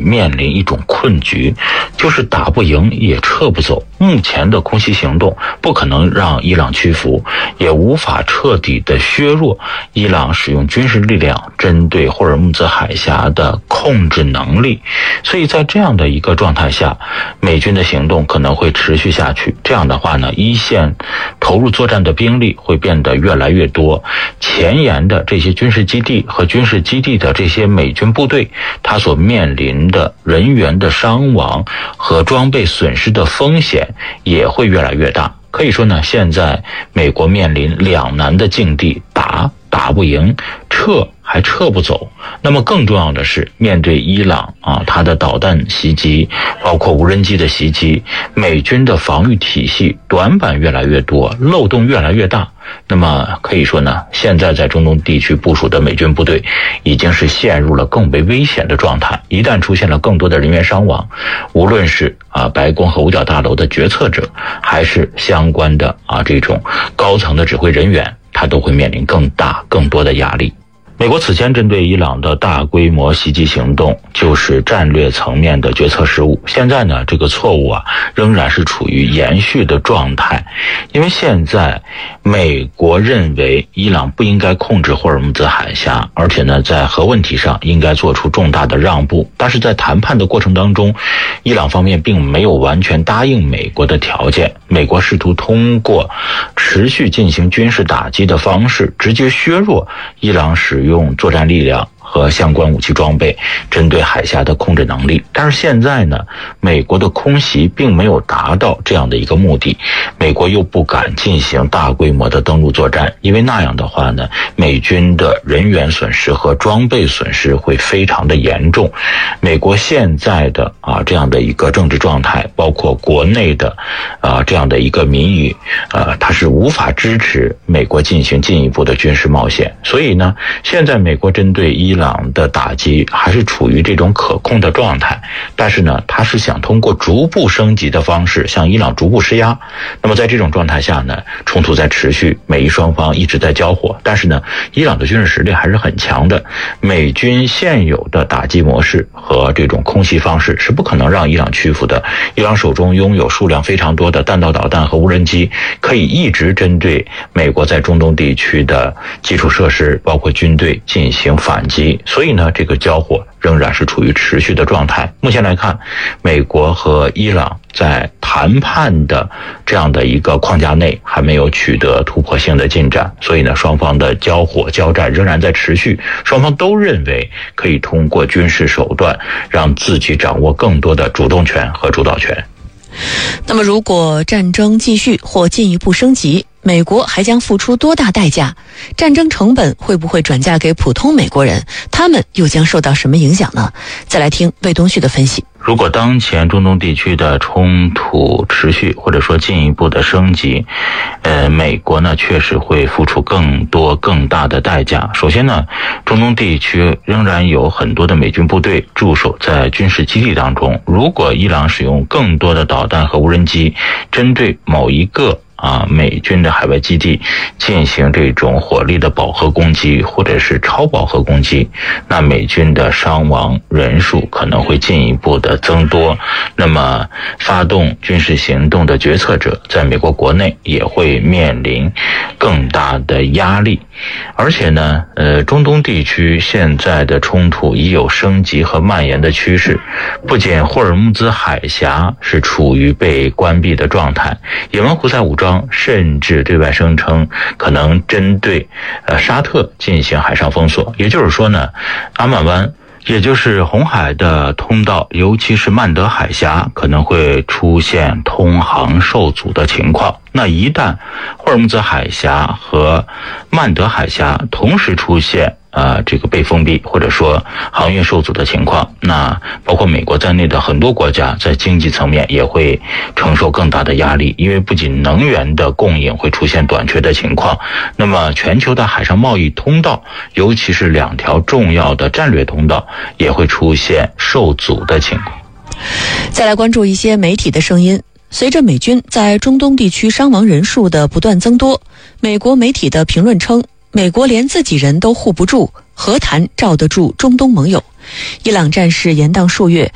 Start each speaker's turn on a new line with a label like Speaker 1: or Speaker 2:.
Speaker 1: 面临一种困局，就是打不赢也撤不走。目前的空袭行动不可能让伊朗屈服，也无法彻底的削弱伊朗使用军事力量针对霍尔木兹海峡的控制能力。所以在这样的一个状态下，美军的行动可能会持续下去。这样的话呢，一线投入作战的兵力会变得越来越多，前沿的这些军事基地和军事基地的这些美军部队，它所面临的人员的伤亡和装备损失的风险也会越来越大。可以说呢，现在美国面临两难的境地，打不赢，撤还撤不走。那么更重要的是，面对伊朗它的导弹袭击，包括无人机的袭击，美军的防御体系短板越来越多，漏洞越来越大。那么可以说呢，现在在中东地区部署的美军部队已经是陷入了更为危险的状态。一旦出现了更多的人员伤亡，无论是白宫和五角大楼的决策者，还是相关的这种高层的指挥人员，他都会面临更多的压力。美国此前针对伊朗的大规模袭击行动就是战略层面的决策失误，现在呢，这个错误仍然是处于延续的状态。因为现在美国认为伊朗不应该控制霍尔木兹海峡，而且呢，在核问题上应该做出重大的让步，但是在谈判的过程当中，伊朗方面并没有完全答应美国的条件。美国试图通过持续进行军事打击的方式，直接削弱伊朗使用作战力量和相关武器装备针对海峡的控制能力。但是现在呢，美国的空袭并没有达到这样的一个目的，美国又不敢进行大规模的登陆作战，因为那样的话呢，美军的人员损失和装备损失会非常的严重。美国现在的这样的一个政治状态，包括国内的这样的一个民意，它是无法支持美国进行进一步的军事冒险。所以呢，现在美国针对伊朗的打击还是处于这种可控的状态，但是呢，他是想通过逐步升级的方式向伊朗逐步施压。那么在这种状态下呢，冲突在持续，美伊双方一直在交火，但是呢，伊朗的军事实力还是很强的。美军现有的打击模式和这种空袭方式是不可能让伊朗屈服的。伊朗手中拥有数量非常多的弹道导弹和无人机，可以一直针对美国在中东地区的基础设施包括军队进行反击。所以呢，这个交火仍然是处于持续的状态。目前来看，美国和伊朗在谈判的这样的一个框架内还没有取得突破性的进展，所以呢，双方的交火交战仍然在持续。双方都认为可以通过军事手段让自己掌握更多的主动权和主导权。
Speaker 2: 那么如果战争继续或进一步升级，美国还将付出多大代价？战争成本会不会转嫁给普通美国人？他们又将受到什么影响呢？再来听魏东旭的分析。
Speaker 1: 如果当前中东地区的冲突持续或者说进一步的升级，美国呢确实会付出更大的代价。首先呢，中东地区仍然有很多的美军部队驻守在军事基地当中，如果伊朗使用更多的导弹和无人机针对某一个美军的海外基地进行这种火力的饱和攻击或者是超饱和攻击，那美军的伤亡人数可能会进一步的增多。那么发动军事行动的决策者在美国国内也会面临更大的压力。而且呢，中东地区现在的冲突已有升级和蔓延的趋势，不仅霍尔木兹海峡是处于被关闭的状态，也门胡塞武装甚至对外声称可能针对沙特进行海上封锁。也就是说呢，阿曼湾也就是红海的通道，尤其是曼德海峡可能会出现通航受阻的情况。那一旦霍尔木兹海峡和曼德海峡同时出现这个被封闭或者说航运受阻的情况，那包括美国在内的很多国家在经济层面也会承受更大的压力，因为不仅能源的供应会出现短缺的情况，那么全球的海上贸易通道，尤其是两条重要的战略通道也会出现受阻的情况。
Speaker 2: 再来关注一些媒体的声音。随着美军在中东地区伤亡人数的不断增多，美国媒体的评论称，美国连自己人都护不住，何谈罩得住中东盟友？伊朗战事延宕数月，